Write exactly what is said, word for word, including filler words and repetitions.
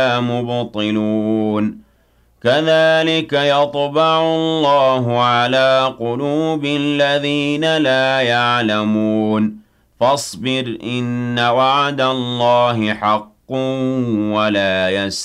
مُبْطِلُونَ كَذَلِكَ يَطْبَعُ اللَّهُ عَلَىٰ قُلُوبِ الَّذِينَ لَا يَعْلَمُونَ فَاصْبِرْ إِنَّ وَعْدَ اللَّهِ حَقٌّ وَلَا يَسْتَعْجِلْنَكَ